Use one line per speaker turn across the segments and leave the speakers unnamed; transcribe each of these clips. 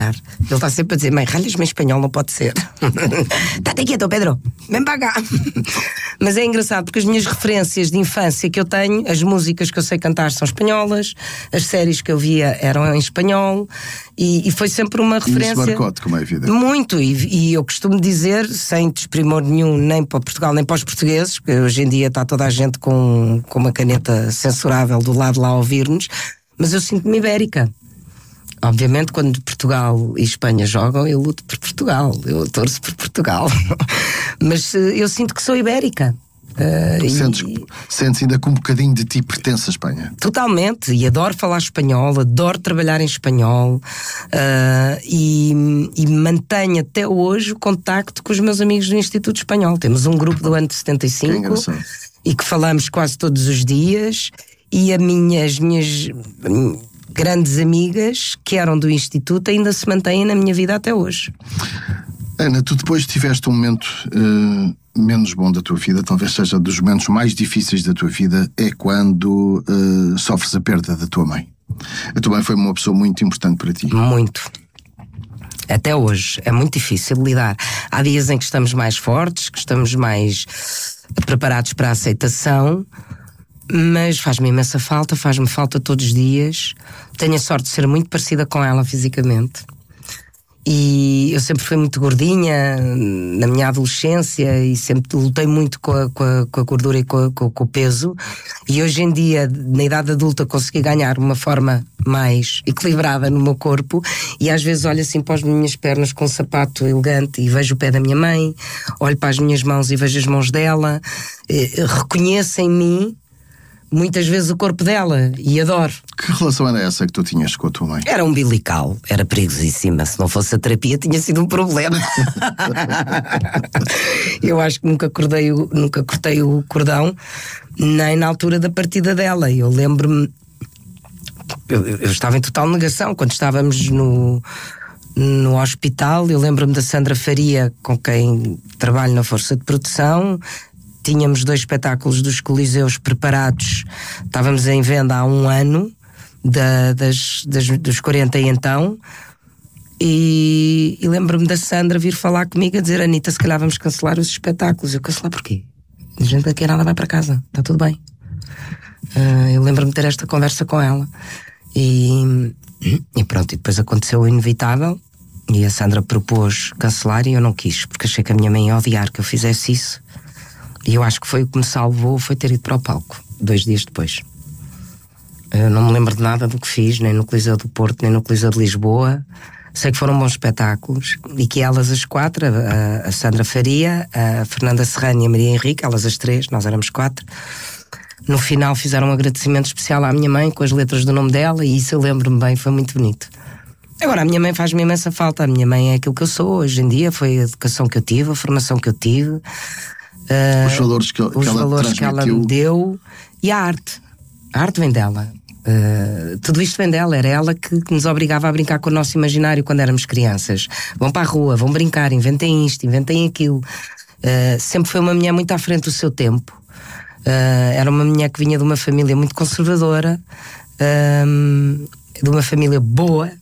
Ele está sempre a dizer: mãe, ralhas-me em espanhol, não pode ser. Está quieto, Pedro, vem para cá. Mas é engraçado porque as minhas referências de infância que eu tenho, as músicas que eu sei cantar são espanholas, as séries que eu via eram em espanhol, e foi sempre uma referência.
Isso marcou-te, como é evidente.
Muito, e eu costumo dizer, sem desprimor nenhum, nem para Portugal, nem para os portugueses, porque hoje em dia está toda a gente com uma caneta censurável do lado lá a ouvir-nos, mas eu sinto-me ibérica. Obviamente, quando Portugal e Espanha jogam, eu luto por Portugal, eu torço por Portugal. Mas eu sinto que sou ibérica.
Sentes ainda com um bocadinho de ti pertence à Espanha?
Totalmente, e adoro falar espanhol, adoro trabalhar em espanhol, e mantenho até hoje o contacto com os meus amigos do Instituto Espanhol. Temos um grupo do ano de 75 e que falamos quase todos os dias, e as minhas grandes amigas que eram do Instituto ainda se mantêm na minha vida até hoje.
Ana, tu depois tiveste um momento menos bom da tua vida, talvez seja dos momentos mais difíceis da tua vida, é quando sofres a perda da tua mãe. A tua mãe foi uma pessoa muito importante para ti.
Muito. Até hoje é muito difícil lidar. Há dias em que estamos mais fortes, que estamos mais preparados para a aceitação, mas faz-me imensa falta, faz-me falta todos os dias. Tenho a sorte de ser muito parecida com ela fisicamente. E eu sempre fui muito gordinha na minha adolescência e sempre lutei muito com a gordura e com o peso. E hoje em dia, na idade adulta, consegui ganhar uma forma mais equilibrada no meu corpo, e às vezes olho assim para as minhas pernas com um sapato elegante e vejo o pé da minha mãe, olho para as minhas mãos e vejo as mãos dela, reconheço em mim muitas vezes o corpo dela e adoro.
Que relação era essa que tu tinhas com a tua mãe?
Era umbilical, era perigosíssima. Se não fosse a terapia tinha sido um problema. Eu acho que nunca cortei o cordão, nem na altura da partida dela. Eu lembro-me, eu estava em total negação quando estávamos no hospital. Eu lembro-me da Sandra Faria, com quem trabalho na Força de Produção. Tínhamos 2 espetáculos dos Coliseus preparados, estávamos em venda há 1 ano, dos 40 então, e lembro-me da Sandra vir falar comigo a dizer: Anitta, se calhar vamos cancelar os espetáculos. Eu: cancelar porquê? A gente daqui a nada vai para casa, está tudo bem. Eu lembro-me de ter esta conversa com ela, e pronto, e depois aconteceu o inevitável, e a Sandra propôs cancelar e eu não quis, porque achei que a minha mãe ia odiar que eu fizesse isso. E eu acho que foi o que me salvou, foi ter ido para o palco 2 dias depois. Eu não me lembro de nada do que fiz, nem no Coliseu do Porto, nem no Coliseu de Lisboa. Sei que foram bons espetáculos e que elas as 4, a Sandra Faria, a Fernanda Serrano e a Maria Henrique, elas as 3, nós éramos 4, no final fizeram um agradecimento especial à minha mãe com as letras do nome dela, e isso eu lembro-me bem, foi muito bonito. Agora, a minha mãe faz-me imensa falta. A minha mãe é aquilo que eu sou hoje em dia, foi a educação que eu tive, a formação que eu tive,
os valores
que ela me deu, e a arte. A arte vem dela. Tudo isto vem dela. Era ela que nos obrigava a brincar com o nosso imaginário quando éramos crianças. Vão para a rua, vão brincar, inventem isto, inventem aquilo. Sempre foi uma mulher muito à frente do seu tempo. Era uma mulher que vinha de uma família muito conservadora, de uma família boa,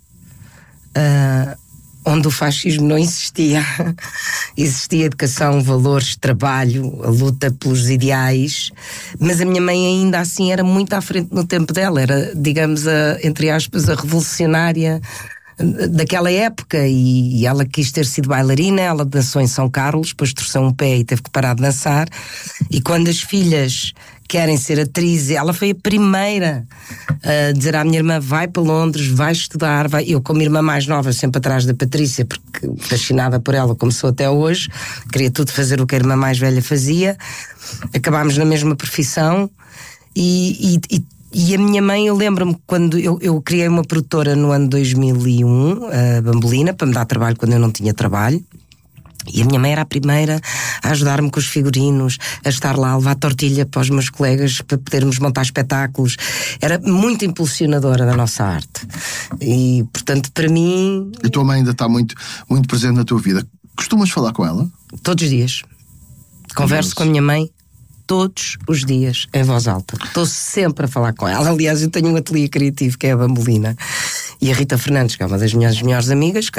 onde o fascismo não existia. Existia educação, valores, trabalho, a luta pelos ideais, mas a minha mãe ainda assim era muito à frente no tempo dela. Era, digamos, entre aspas, a revolucionária daquela época, e ela quis ter sido bailarina. Ela dançou em São Carlos, depois torceu um pé e teve que parar de dançar, e quando as filhas querem ser atriz, ela foi a primeira a dizer à minha irmã: vai para Londres, vai estudar, vai. Eu, como irmã mais nova, sempre atrás da Patrícia, porque fascinada por ela, como sou até hoje, queria tudo fazer o que a irmã mais velha fazia. Acabámos na mesma profissão, e a minha mãe, eu lembro-me quando eu criei uma produtora no ano 2001, a Bambolina, para me dar trabalho quando eu não tinha trabalho. E a minha mãe era a primeira a ajudar-me com os figurinos, a estar lá, a levar tortilha para os meus colegas para podermos montar espetáculos. Era muito impulsionadora da nossa arte. E, portanto, para mim...
A tua mãe ainda está muito, muito presente na tua vida. Costumas falar com ela?
Todos os dias. Converso com a minha mãe todos os dias, em voz alta. Estou sempre a falar com ela. Aliás, eu tenho um ateliê criativo que é a Bambolina. E a Rita Fernandes, que é uma das minhas melhores amigas,